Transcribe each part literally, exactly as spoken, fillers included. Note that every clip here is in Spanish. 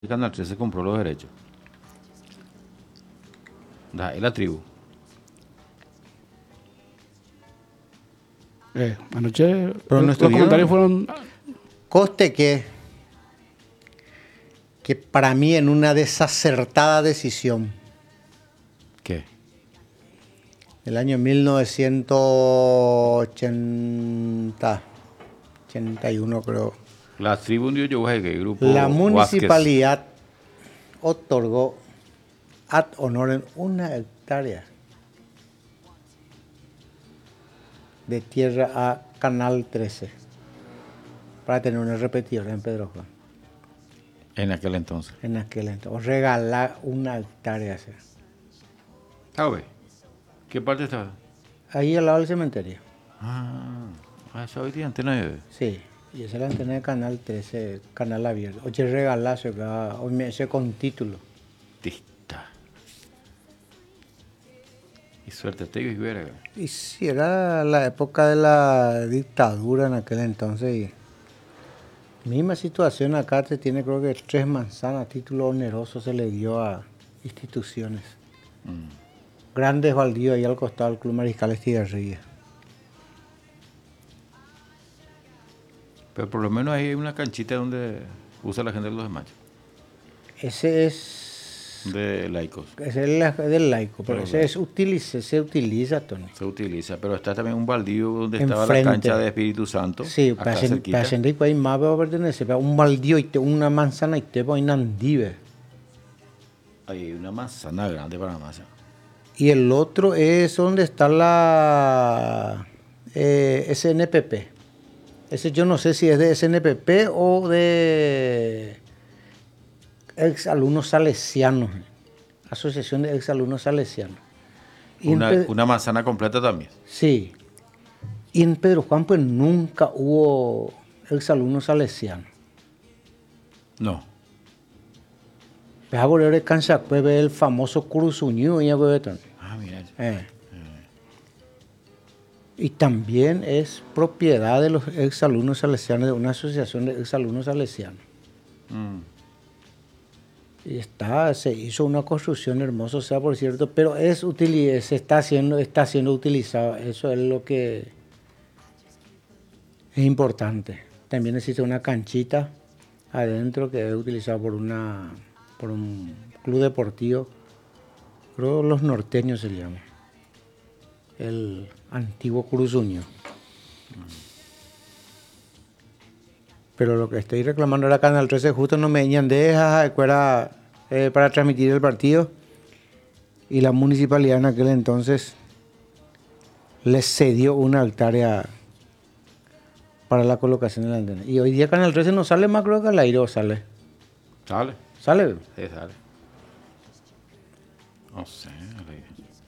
Canal trece compró los derechos. Da, es la tribu. Eh, anoche Pero no los estuvieron. comentarios fueron... Coste que, que para mí en una desacertada decisión, ¿Qué? el año mil novecientos ochenta, ochenta y uno creo, La tribu de yo que grupo la Vázquez. municipalidad otorgó ad honorem una hectárea de tierra a Canal trece para tener una repetidora en Pedro Juan. En aquel entonces. En aquel entonces, regalar una hectárea. ¿Sí? A ver, ¿qué parte estaba? Ahí al lado del cementerio. Ah, ah esa hoy tiene antena de... Sí, y esa es la antena de Canal trece, canal abierto. Oye, regalazo, que hoy me ese con título. Tista. Y suerte te y verga. Y sí, era la época de la dictadura en aquel entonces. Y misma situación acá, te tiene creo que tres manzanas, título oneroso se le dio a instituciones. Mm. Grandes baldíos ahí al costado del Club Mariscal Estigarribia. Pero por lo menos ahí hay una canchita donde usa la gente de los desmayos. Ese es... De laicos. Ese es el, del laico, pero ese es, utiliza, se utiliza, Tony. Se utiliza, pero está también un baldío donde Enfrente. Estaba la cancha de Espíritu Santo. Sí, para ascender ahí más va a pertenecer, pero un baldío y te, una manzana y te va a Nandive. Hay una manzana grande para la masa. Y el otro es donde está la eh, S N P P. Ese yo no sé si es de S N P P o de exalumnos salesianos. Asociación de exalumnos salesianos. Una, una manzana completa también. Sí. Y en Pedro Juan pues nunca hubo exalumnos salesianos. No. Pues ahora de cancha pues ve el famoso Curuzuño y algo de todo. Ah, mira. Eh. Eh. Y también es propiedad de los exalumnos salesianos, de una asociación de exalumnos salesianos. Mm. Y está, se hizo una construcción hermosa, o sea, por cierto, pero es se está haciendo, está siendo utilizado. Eso es lo que es importante. También existe una canchita adentro que es utilizada por una por un club deportivo, creo los norteños se llama, el antiguo Curuzuño. Pero lo que estoy reclamando era Canal trece, justo no me decían de esa escuela eh, para transmitir el partido, y la municipalidad en aquel entonces les cedió una hectárea para la colocación de la antena. Y hoy día Canal trece no sale más, creo que al aire o sale. ¿Sale? ¿Sale? Sí, sale. No sé, al aire.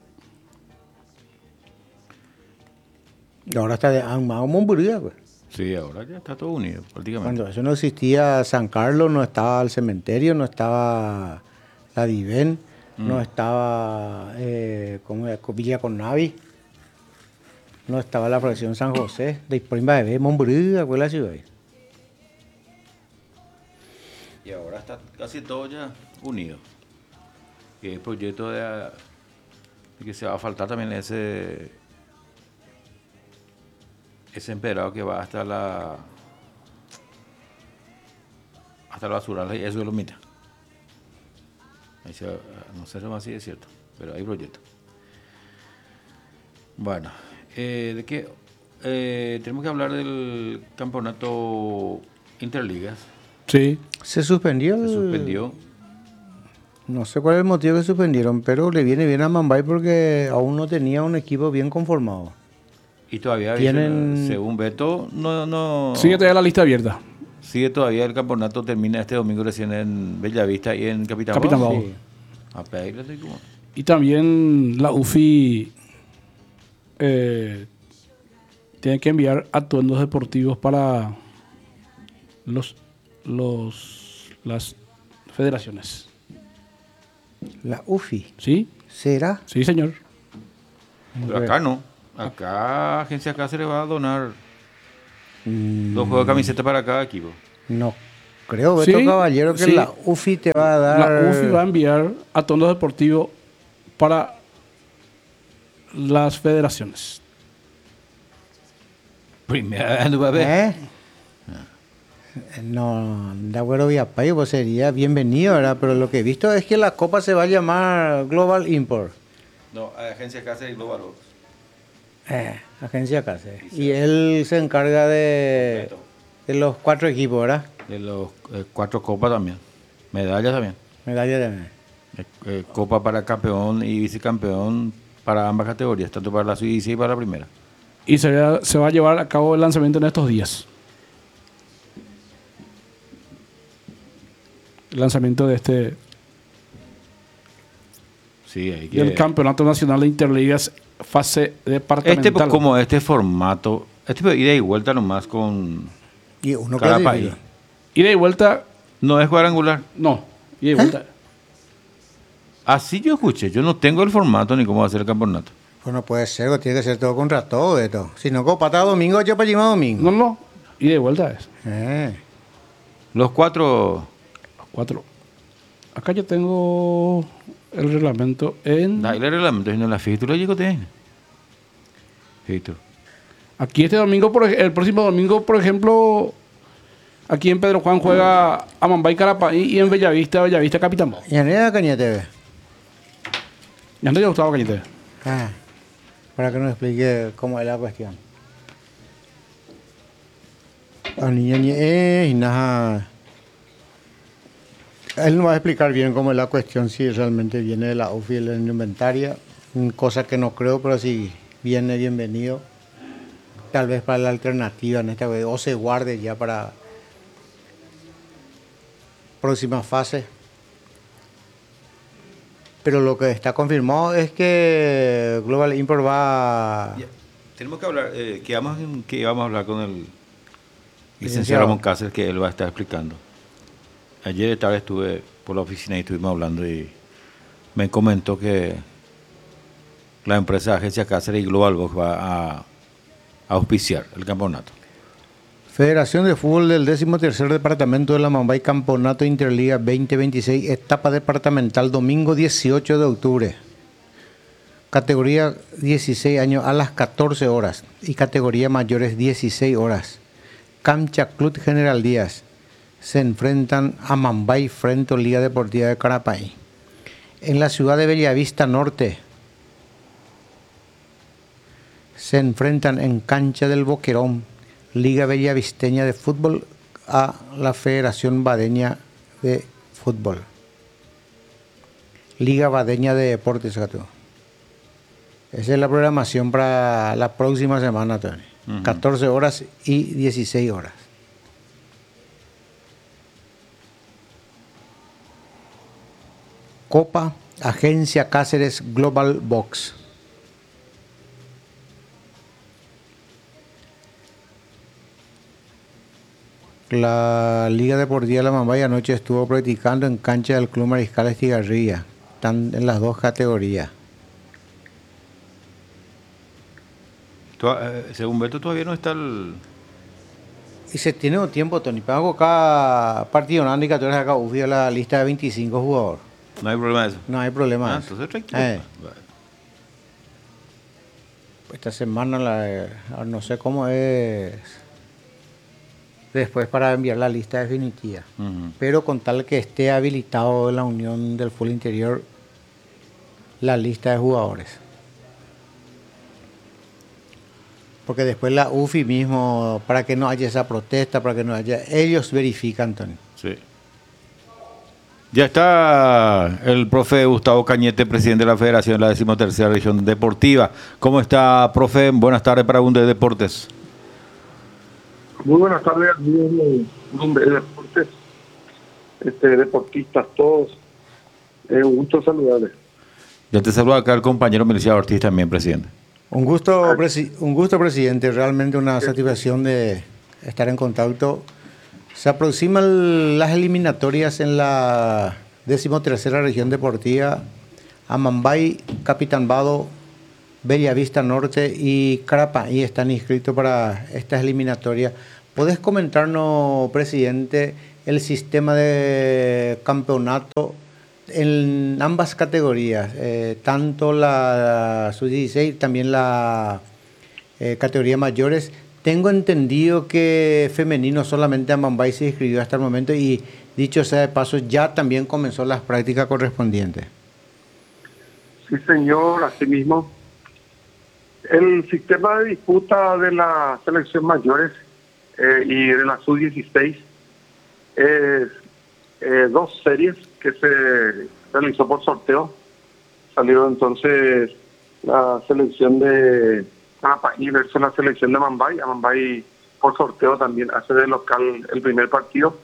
Y ahora está de Amado Monburía, pues. Sí, ahora ya está todo unido, prácticamente. Cuando eso no existía San Carlos, no estaba el cementerio, no estaba la Diven, mm. no estaba eh, como Villa con Navi, no estaba la fracción San José, después iba a ver Monburía, fue la ciudad. Y ahora está casi todo ya unido. Y el proyecto de, de que se va a faltar también ese ese empedrado que va hasta la hasta la basural, eso es lo mitad. Se, no sé si es cierto, pero hay proyecto. Bueno, eh, de qué eh, tenemos que hablar del campeonato Interligas. Sí. Se suspendió. Se suspendió. No sé cuál es el motivo que suspendieron, pero le viene bien a Mambay porque aún no tenía un equipo bien conformado. Y todavía, tienen, dice, según Beto, no, no... Sigue todavía la lista abierta. Sigue todavía el campeonato, termina este domingo recién en Bellavista y en Capitán Capitán Bau. Sí. A pedirle, ¿cómo? Y también la U F I eh, tiene que enviar atuendos deportivos para los, los las federaciones. La U F I. ¿Sí? ¿Será? Sí, señor. Pero acá no. Acá Agencia Cáceres va a donar mm, dos juegos de camiseta para cada equipo. No creo, Beto Sí, Caballero, que sí. la U F I te va a dar... La U F I va a enviar atuendos deportivos para las federaciones. Primera vez va a ver. ¿Eh? No, de acuerdo, Viapayo, pues sería bienvenido, ¿verdad? Pero lo que he visto es que la copa se va a llamar Global Import. No, Agencia Cáceres y Global Box. Eh, Agencia Cáceres. Y él se encarga de, de los cuatro equipos, ¿verdad? De los eh, cuatro copas también. Medallas también. Medalla de... Eh, eh, copa para campeón y vicecampeón para ambas categorías, tanto para la sub dieciséis y para la primera. Y se va, se va a llevar a cabo el lanzamiento en estos días. El lanzamiento de este Sí, hay que... del Campeonato Nacional de Interligas fase departamental. Este, pues, como este formato, este pues, ida y vuelta nomás con Y uno cada clasifica. país. Ida y vuelta, No es cuadrangular. no. Ida y vuelta. Así yo escuché. Yo no tengo el formato ni cómo va a ser el campeonato. Pues no puede ser, tiene que ser todo contra todo esto. Si no, copa está domingo, yo para llevar domingo. No, no. Ida y vuelta es. Eh. Los cuatro... Cuatro. Acá yo tengo el reglamento en... Dale el reglamento, si no la fíjate, llegó tiene. Fíjate. Aquí este domingo, por, ej- el próximo domingo, por ejemplo, aquí en Pedro Juan juega Amambay Carapaí y en Bellavista, Bellavista Capitán Bau. ¿Y en el Cañete ve? Ya no te Gustavo Cañete. Ah, para que nos explique cómo es la cuestión. La niña ni eh, y nada. Él nos va a explicar bien cómo es la cuestión, si realmente viene de la U F I en inventaria, cosa que no creo, pero si viene, bienvenido. Tal vez para la alternativa en esta vez, o se guarde ya para próxima fase. Pero lo que está confirmado es que Global Import va... Ya, tenemos que hablar, eh, que, vamos, que vamos a hablar con el licenciado Licenciado. Ramón Cáceres, que él va a estar explicando. Ayer de tarde estuve por la oficina y estuvimos hablando y me comentó que la empresa Agencia Cáceres y Global Box va a, a auspiciar el campeonato. Federación de Fútbol del décimo tercer Departamento de la Mambay, Campeonato Interliga veinte veintiséis, etapa departamental, domingo dieciocho de octubre. Categoría dieciséis años a las catorce horas y categoría mayores dieciséis horas. Cancha Club General Díaz. Se enfrentan a Mambay frente a Liga Deportiva de Carapaí. En la ciudad de Bellavista Norte se enfrentan en cancha del Boquerón, Liga Bellavisteña de Fútbol a la Federación Badeña de Fútbol. Liga Badeña de Deportes, Gato. Esa es la programación para la próxima semana, Tony. Ujú. catorce horas y dieciséis horas. Copa Agencia Cáceres Global Box. La Liga Deportiva de la Mambay anoche estuvo practicando en cancha del Club Mariscal Estigarribia. Están en las dos categorías. Tú, eh, según Beto, todavía no está el... Y se tiene un tiempo, Tony. Pago cada partido, no indicadores acá, ufio la lista de veinticinco jugadores. No hay problema de eso. No hay problema. Ah, de eso. entonces tranquilo. Eh, Vale. esta semana, la, no sé cómo es después para enviar la lista definitiva. Ujú. Pero con tal que esté habilitado en la Unión del Fútbol Interior la lista de jugadores. Porque después la U F I mismo, para que no haya esa protesta, para que no haya... Ellos verifican, Tony. Sí. Ya está el profe Gustavo Cañete, presidente de la Federación de la decimotercera Región Deportiva. ¿Cómo está, profe? Buenas tardes para Bunde Deportes. Muy buenas tardes, amigos de Bunde Deportes, este, deportistas todos. Es un gusto saludarles. Ya te saluda acá el compañero Meliciano Ortiz también, presidente. Un gusto, presi- un gusto, presidente. Realmente una satisfacción de estar en contacto. Se aproximan las eliminatorias en la decimotercera Región Deportiva. Amambay, Capitán Vado, Bellavista Norte y Carapaí están inscritos para estas eliminatorias. ¿Podés comentarnos, presidente, el sistema de campeonato en ambas categorías, eh, tanto la sub dieciséis, también la eh, categoría mayores. Tengo entendido que femenino solamente Amambay se inscribió hasta el momento y, dicho sea de paso, ya también comenzó las prácticas correspondientes. Sí, señor, así mismo. El sistema de disputa de la selección mayores eh, y de la sub dieciséis es eh, dos series que se realizó por sorteo. Salieron entonces la selección de Carapaí versus la selección de Amambay. Amambay por sorteo también hace de local el primer partido.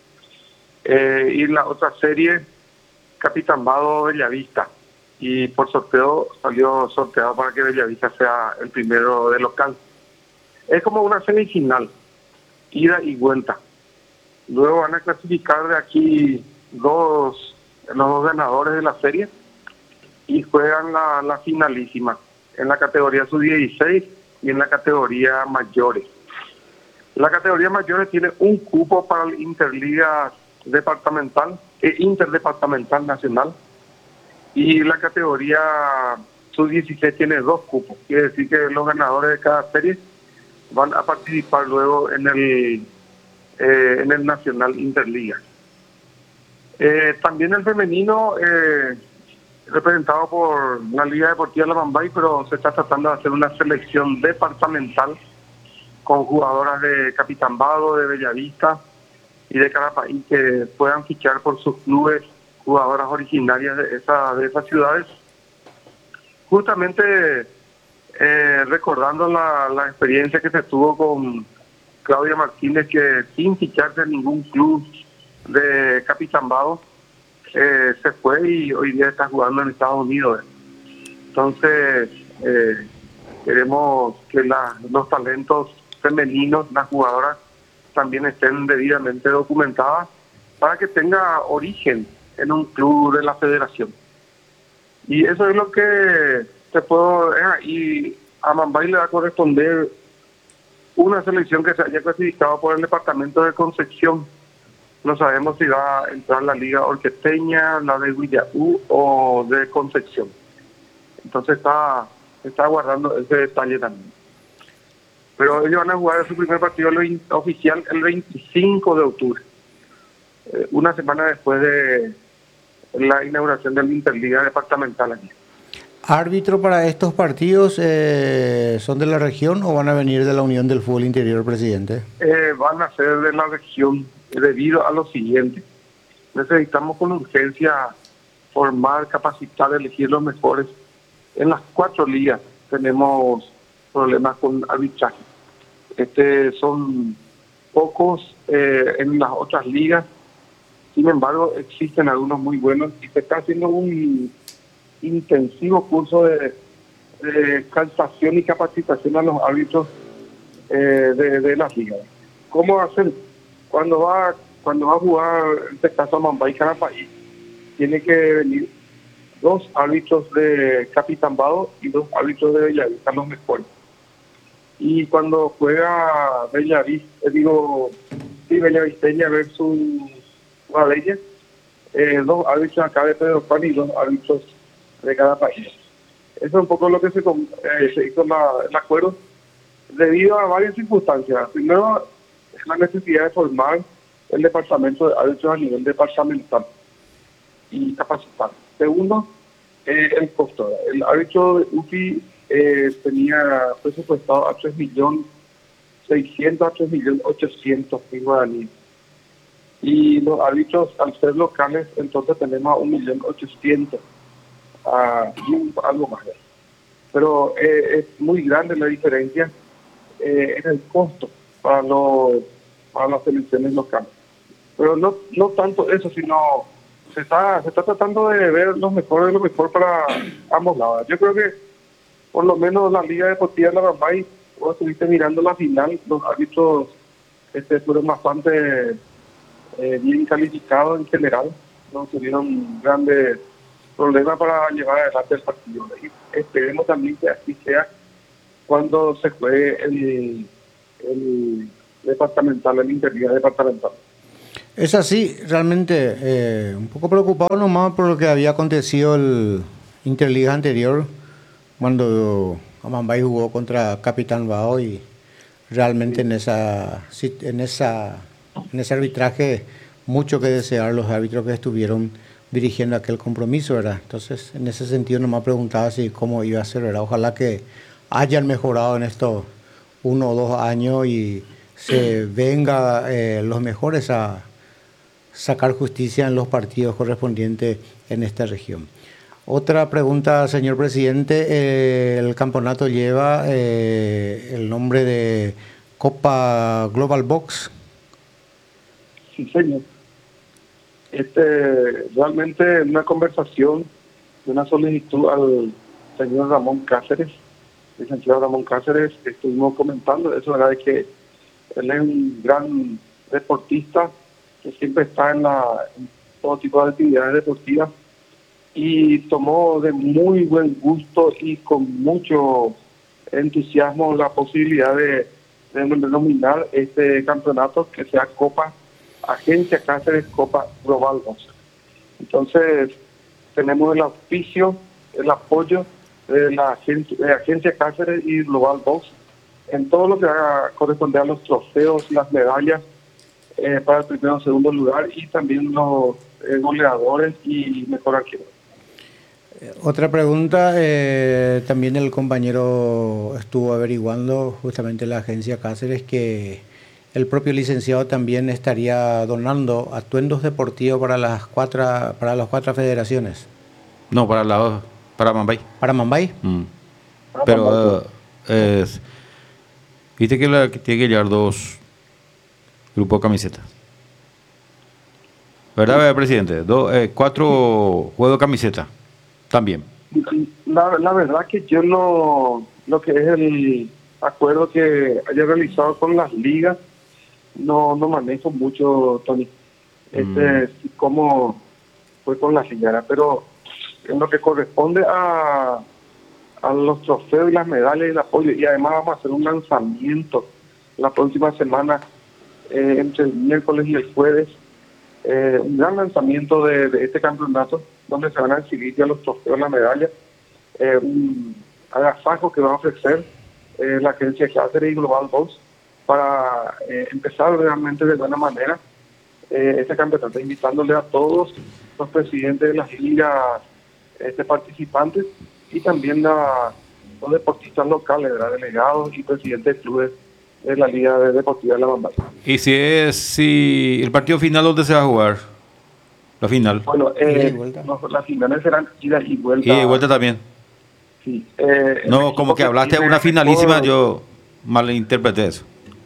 Eh, y la otra serie, Capitambado Bellavista. Y por sorteo salió sorteado para que Bellavista sea el primero de local. Es como una semifinal, ida y vuelta. Luego van a clasificar de aquí dos, los dos ganadores de la serie y juegan la, la finalísima en la categoría sub dieciséis y en la categoría mayores. La categoría mayores tiene un cupo para la Interliga Departamental e Interdepartamental Nacional. Y la categoría sub dieciséis tiene dos cupos. Quiere decir que los ganadores de cada serie van a participar luego en el eh, en el Nacional Interliga. Eh, también el femenino, eh, representado por la Liga Deportiva de la Amambay, pero se está tratando de hacer una selección departamental con jugadoras de Capitambado, de Bellavista y de Carapaí que puedan fichar por sus clubes jugadoras originarias de, esa, de esas ciudades. Justamente eh, recordando la, la experiencia que se tuvo con Claudia Martínez, que sin ficharse en ningún club de Capitambado, eh, se fue y hoy día está jugando en Estados Unidos. Entonces, eh, queremos que la, los talentos femeninos, las jugadoras, también estén debidamente documentadas para que tenga origen en un club de la federación. Y eso es lo que te puedo... Eh, y a Amambay le va a corresponder una selección que se haya clasificado por el departamento de Concepción. No sabemos si va a entrar la Liga Orquesteña, la de Villaú o de Concepción. Entonces está, está aguardando ese detalle también. Pero ellos van a jugar su primer partido oficial el veinticinco de octubre, eh, una semana después de la inauguración de la Interliga Departamental aquí. ¿Árbitro para estos partidos eh, son de la región o van a venir de la Unión del Fútbol Interior, presidente? Eh, van a ser de la región debido a lo siguiente. Necesitamos con urgencia formar, capacitar, elegir los mejores. En las cuatro ligas tenemos problemas con arbitraje. Este, son pocos eh, en las otras ligas. Sin embargo, existen algunos muy buenos y se está haciendo un intensivo curso de, de calzación y capacitación a los árbitros eh, de, de las ligas. ¿Cómo hacer? Cuando va cuando va a jugar, en este caso, Amambay Carapaí, tiene que venir dos árbitros de Capitambado y dos árbitros de Bellavista, los mejores. Y cuando juega Bellavista, digo, sí, Bellavisteña versus Guadalajara, eh, dos árbitros acá de Pedro Juan y dos árbitros de cada país. Eso es un poco lo que se, eh, se hizo la, el acuerdo debido a varias circunstancias. Primero, es la necesidad de formar el departamento de árbitros a nivel departamental y capacitar. Segundo, eh, el costo. El árbitro de U F I eh, tenía presupuestado a tres millones seiscientos a tres millones ochocientos mil guaraníes. Y los árbitros, al ser locales, entonces tenemos a un millón ochocientos y un, algo más. Pero eh, es muy grande la diferencia eh, en el costo para los para las selecciones locales. Pero no no tanto eso, sino se está se está tratando de ver lo mejor de lo mejor para ambos lados. Yo creo que por lo menos la Liga Deportiva de la Amambay, vos estuviste mirando la final, los árbitros este, fueron bastante eh, bien calificados en general, no tuvieron grandes problemas para llevar adelante el partido. Y esperemos también que así sea cuando se juegue el, el departamental, el Interliga Departamental. Es así, realmente eh, un poco preocupado nomás por lo que había acontecido el Interliga anterior, cuando Amambay jugó contra Capitán Bao y realmente en esa sit- en esa en ese arbitraje mucho que desear los árbitros que estuvieron dirigiendo aquel compromiso, ¿verdad? Entonces, en ese sentido nomás preguntaba si cómo iba a ser, ¿verdad? Ojalá que hayan mejorado en estos uno o dos años y se venga eh, los mejores a sacar justicia en los partidos correspondientes en esta región. Otra pregunta, señor presidente. Eh, el campeonato lleva eh, el nombre de Copa Global Box. Sí, señor. Este, realmente una conversación, una solicitud al señor Ramón Cáceres, licenciado Ramón Cáceres, estuvimos comentando eso, ¿verdad? De que él es un gran deportista que siempre está en, la, en todo tipo de actividades deportivas y tomó de muy buen gusto y con mucho entusiasmo la posibilidad de, de denominar este campeonato que sea Copa Agencia Cáceres Copa Global Box. Entonces tenemos el auspicio, el apoyo de la agencia, de Agencia Cáceres y Global Box en todo lo que haga corresponde a los trofeos, las medallas eh, para el primero o segundo lugar y también los eh, goleadores y mejor arquero. Otra pregunta, eh, también el compañero estuvo averiguando justamente la agencia Cáceres que el propio licenciado también estaría donando atuendos deportivos para las cuatro para las cuatro federaciones. No, para la para Mambay. ¿Para Mambay? Mm. Pero eh, es- viste que, la, que tiene que llevar dos grupos de camisetas. ¿Verdad, presidente? Do- eh, cuatro juegos de camiseta. También. La, la verdad que yo no, lo que es el acuerdo que haya realizado con las ligas, no, no manejo mucho, Tony, este, cómo fue con la ligas, pero en lo que corresponde a, a los trofeos y las medallas y el apoyo, y además vamos a hacer un lanzamiento la próxima semana, eh, entre el miércoles y el jueves, eh, un gran lanzamiento de, de este campeonato, donde se van a exhibir ya los trofeos, las medallas, eh, un agasajo que va a ofrecer eh, la agencia Cáceres y Global Box para eh, empezar realmente de buena manera eh, este campeonato, invitándole a todos los presidentes de las ligas este, participantes y también a los deportistas locales, ¿verdad? Delegados y presidentes de clubes de la Liga Deportiva de la Bambay. Y si es si el partido final, ¿dónde se va a jugar? La final. Bueno, Ida y eh, vuelta. no, las finales serán ida y vuelta. Y de vuelta también. Sí, eh, el No, equipo como que hablaste de tiene una finalísima, mejor- yo malinterpreté eso.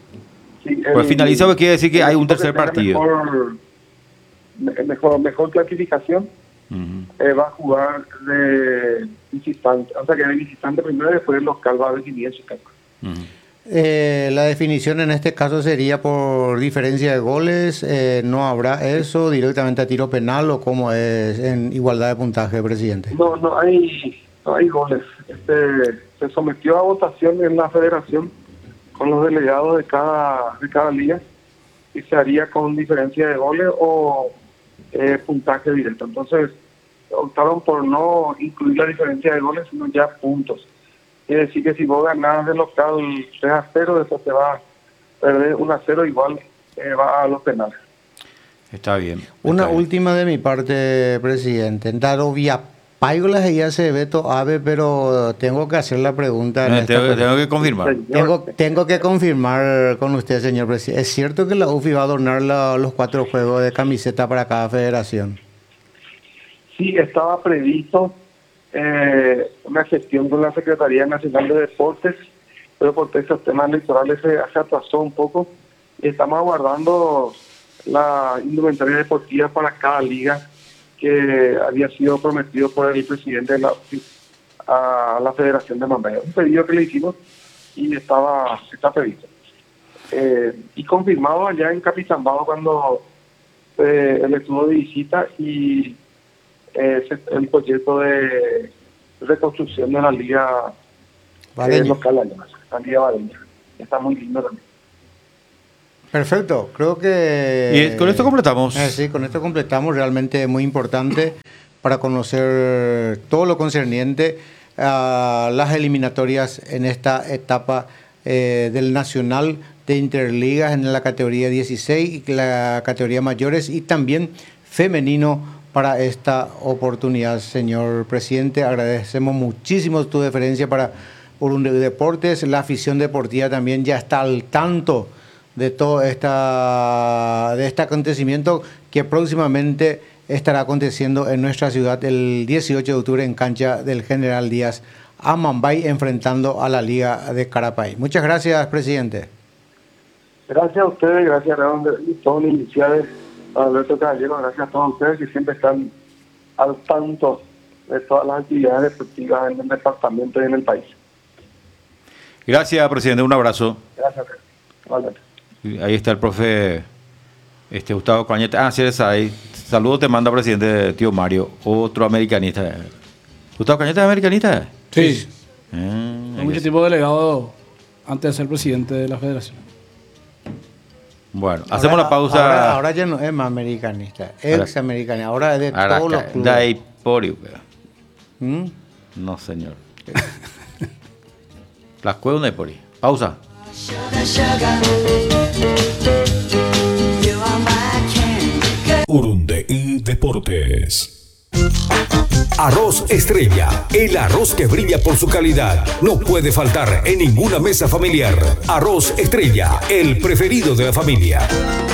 sí, Pues finalizado quiere decir que el hay un equipo que tercer tenga partido. Mejor, me- mejor, mejor clasificación Ujú. eh, va a jugar de visitante, o sea que de visitante primero y después el local va a definir su campo. Ujú. Eh, la definición en este caso sería por diferencia de goles. Eh, ¿no habrá eso directamente a tiro penal o cómo es en igualdad de puntaje, presidente? No, no hay, no hay goles. Este, se sometió a votación en la federación con los delegados de cada, de cada liga y se haría con diferencia de goles o eh, puntaje directo. Entonces, optaron por no incluir la diferencia de goles, sino ya puntos. Quiere decir que si vos ganás de local tres a cero, después te va a perder uno a cero, igual eh, va a los penales. Está bien. Una está bien. última de mi parte, presidente. Dado vía Paigolas y hace Beto Ave, pero tengo que hacer la pregunta. en Eh, esta tengo, pre- tengo que confirmar. Tengo, tengo que confirmar con usted, señor presidente. ¿Es cierto que la U F I va a donar la- los cuatro juegos de camiseta para cada federación? Sí, estaba previsto eh, una gestión con la Secretaría Nacional de Deportes, pero por estos temas electorales se, se atrasó un poco y estamos aguardando la indumentaria deportiva para cada liga que había sido prometido por el presidente de la a la Federación de Mambay. Un pedido que le hicimos y estaba está previsto. Eh, y confirmado allá en Capitambao cuando eh, él estuvo de visita y eh, se- el proyecto de reconstrucción de la liga eh, Valeña. local allá, la liga Valeña. Está muy lindo también. Perfecto, creo que... Y con esto completamos. Eh, sí, con esto completamos, realmente muy importante para conocer todo lo concerniente a las eliminatorias en esta etapa eh, del Nacional de Interligas en la categoría dieciséis y la categoría mayores y también femenino para esta oportunidad, señor presidente. Agradecemos muchísimo tu deferencia para Urunday Deportes. La afición deportiva también ya está al tanto de todo esta, de este acontecimiento que próximamente estará aconteciendo en nuestra ciudad el dieciocho de octubre en cancha del General Díaz Amambay, enfrentando a la Liga de Carapay. Muchas gracias, presidente. Gracias a ustedes, gracias a todos los iniciales, a Alberto Caballero, gracias a todos ustedes que siempre están al tanto de todas las actividades deportivas en el departamento y en el país. Gracias, presidente. Un abrazo. Gracias. Vale. Ahí está el profe este Gustavo Cañete. Ah, sí, es ahí. Saludos te manda presidente tío Mario, otro americanista. ¿Gustavo Cañete es americanista? Sí. Ah, Hay mucho tiempo delegado antes de ser presidente de la federación. Bueno, Ahora, hacemos la pausa. Ahora, ahora ya no es más americanista, ex americanista. Ahora es de Ahora, todos los clubes. Dai Pori, ¿Mm? no, señor. Las cuevas de Pori. Pausa. Urunday Deportes. Arroz Estrella, el arroz que brilla por su calidad. No puede faltar en ninguna mesa familiar. Arroz Estrella, el preferido de la familia.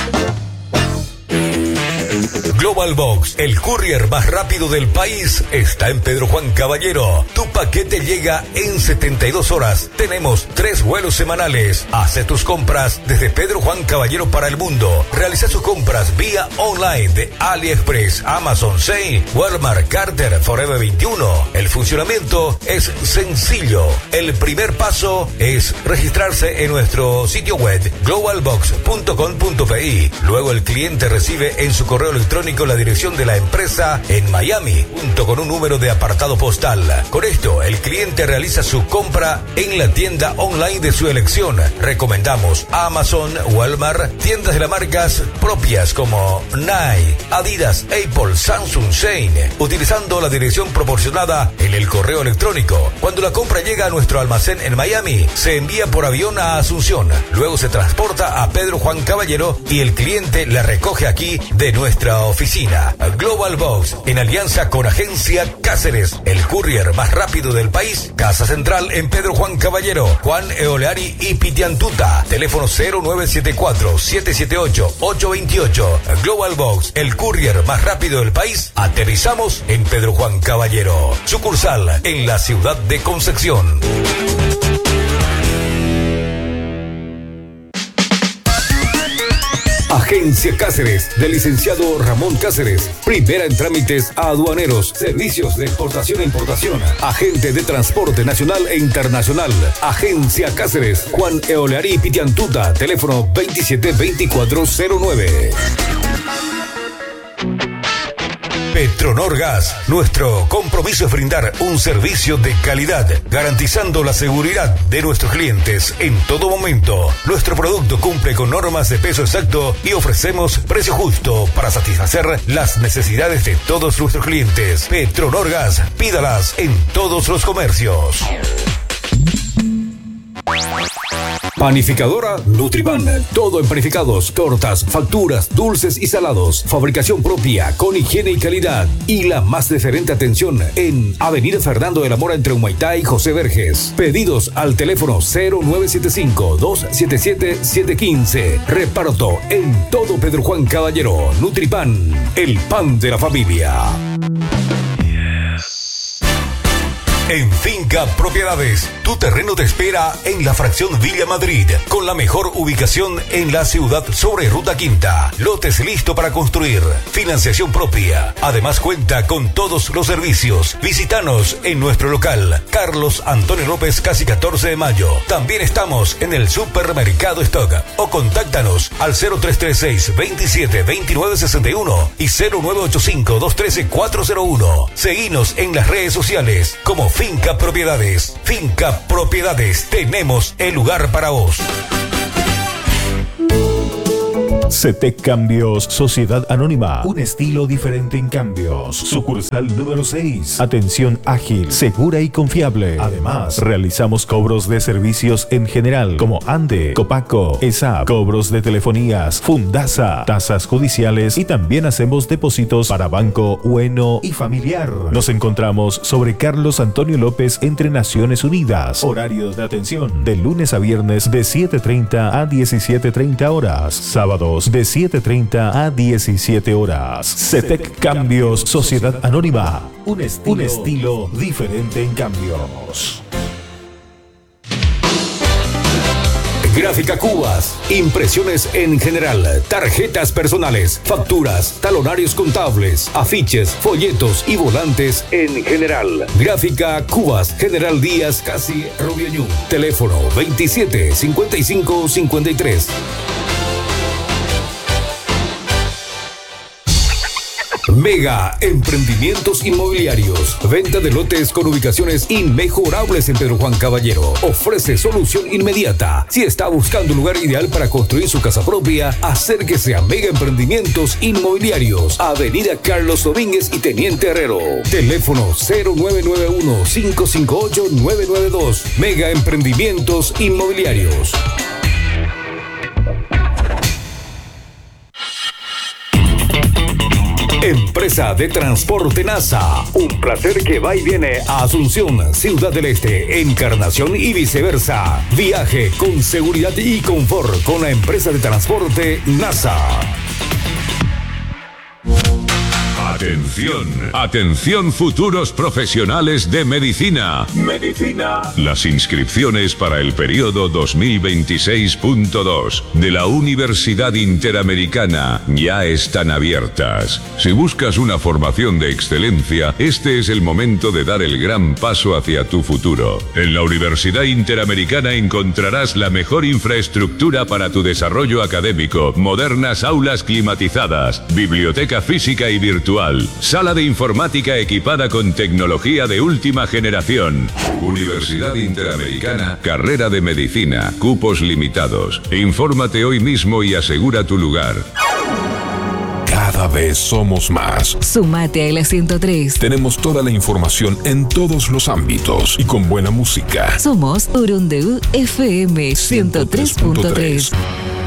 Global Box, el courier más rápido del país, está en Pedro Juan Caballero. Tu paquete llega en setenta y dos horas. Tenemos tres vuelos semanales. Hace tus compras desde Pedro Juan Caballero para el mundo. Realiza sus compras vía online de AliExpress, Amazon, Shein, Walmart, Carter, Forever veintiuno. El funcionamiento es sencillo. El primer paso es registrarse en nuestro sitio web global box punto com punto pi. Luego el cliente recibe en su correo electrónico la dirección de la empresa en Miami, junto con un número de apartado postal. Con esto, el cliente realiza su compra en la tienda online de su elección. Recomendamos Amazon, Walmart, tiendas de las marcas propias como Nike, Adidas, Apple, Samsung, Shein, utilizando la dirección proporcionada en el correo electrónico. Cuando la compra llega a nuestro almacén en Miami, se envía por avión a Asunción. Luego se transporta a Pedro Juan Caballero y el cliente la recoge aquí de nuestra oficina. Global Box, en alianza con Agencia Cáceres, el courier más rápido del país. Casa central en Pedro Juan Caballero, Juan Eoleari y Pitiantuta. Teléfono cero nueve siete cuatro, siete siete ocho, ocho dos ocho. Global Box, el courier más rápido del país. Aterrizamos en Pedro Juan Caballero. Sucursal en la ciudad de Concepción. Agencia Cáceres, del licenciado Ramón Cáceres. Primera en trámites aduaneros, servicios de exportación e importación, agente de transporte nacional e internacional. Agencia Cáceres, Juan Eoleari Pitiantuta, teléfono veintisiete veinticuatro cero nueve. Petronor Gas, nuestro compromiso es brindar un servicio de calidad, garantizando la seguridad de nuestros clientes en todo momento. Nuestro producto cumple con normas de peso exacto y ofrecemos precio justo para satisfacer las necesidades de todos nuestros clientes. Petronor Gas, pídalas en todos los comercios. Panificadora Nutriban. Todo en panificados, tortas, facturas, dulces y salados. Fabricación propia, con higiene y calidad. Y la más diferente atención en Avenida Fernando de la Mora entre Humaitá y José Verges. Pedidos al teléfono cero nueve siete cinco, dos siete siete, siete uno cinco. Reparto en todo Pedro Juan Caballero. Nutripan, el pan de la familia. En Finca Propiedades, tu terreno te espera en la fracción Villa Madrid, con la mejor ubicación en la ciudad sobre Ruta Quinta. Lotes listo para construir, financiación propia. Además cuenta con todos los servicios. Visítanos en nuestro local, Carlos Antonio López, casi catorce de mayo. También estamos en el supermercado Stock, o contáctanos al cero tres tres seis, veintisiete, veintinueve, sesenta y uno y cero nueve ocho cinco, dos uno tres, cuatro cero uno. Seguinos en las redes sociales como Finca Propiedades. Finca Propiedades, tenemos el lugar para vos. CETEC Cambios, Sociedad Anónima. Un estilo diferente en cambios. Sucursal número seis. Atención ágil, segura y confiable. Además, realizamos cobros de servicios en general como ANDE, Copaco, ESAP, cobros de telefonías, Fundasa, tasas judiciales y también hacemos depósitos para Banco Bueno y Familiar. Nos encontramos sobre Carlos Antonio López entre Naciones Unidas. Horario de atención de lunes a viernes de siete treinta a diecisiete treinta horas. Sábados de siete treinta a diecisiete horas. CETEC Cambios, Sociedad Anónima. Un estilo, un estilo diferente en cambios. Gráfica Cubas, impresiones en general, tarjetas personales, facturas, talonarios contables, afiches, folletos y volantes en general. Gráfica Cubas, General Díaz, casi Rubio. Teléfono veintisiete cincuenta y cinco cincuenta y tres. Mega Emprendimientos Inmobiliarios. Venta de lotes con ubicaciones inmejorables en Pedro Juan Caballero. Ofrece solución inmediata. Si está buscando un lugar ideal para construir su casa propia, acérquese a Mega Emprendimientos Inmobiliarios. Avenida Carlos Domínguez y Teniente Herrero. Teléfono cero nueve nueve uno, cinco cinco ocho, nueve nueve dos. Mega Emprendimientos Inmobiliarios. Empresa de Transporte NASA. Un placer que va y viene a Asunción, Ciudad del Este, Encarnación y viceversa. Viaje con seguridad y confort con la empresa de transporte NASA. Atención, atención futuros profesionales de medicina. Medicina. Las inscripciones para el periodo dos mil veintiséis punto dos de la Universidad Interamericana ya están abiertas. Si buscas una formación de excelencia, este es el momento de dar el gran paso hacia tu futuro. En la Universidad Interamericana encontrarás la mejor infraestructura para tu desarrollo académico, modernas aulas climatizadas, biblioteca física y virtual, sala de informática equipada con tecnología de última generación. Universidad Interamericana, carrera de medicina, cupos limitados. Infórmate hoy mismo y asegura tu lugar. Cada vez somos más. Sumate a L ciento tres. Tenemos toda la información en todos los ámbitos y con buena música. Somos Urundeu F M ciento tres punto tres.